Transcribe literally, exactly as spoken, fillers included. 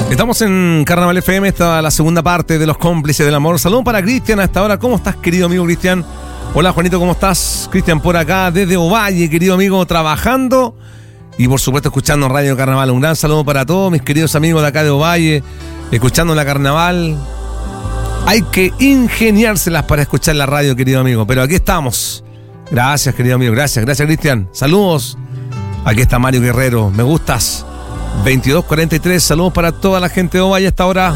Estamos en Carnaval F M, esta es la segunda parte de Los Cómplices del Amor. Saludos para Cristian hasta ahora. ¿Cómo estás, querido amigo Cristian? Hola, Juanito, ¿cómo estás? Cristian por acá, desde Ovalle, querido amigo, trabajando y por supuesto escuchando Radio Carnaval. Un gran saludo para todos mis queridos amigos de acá de Ovalle, escuchando la Carnaval. Hay que ingeniárselas para escuchar la radio, querido amigo, pero aquí estamos. Gracias, querido amigo, gracias, gracias, Cristian. Saludos. Aquí está Mario Guerrero, me gustas. veintidós cuarenta y tres, saludos para toda la gente de Ovalle hasta ahora.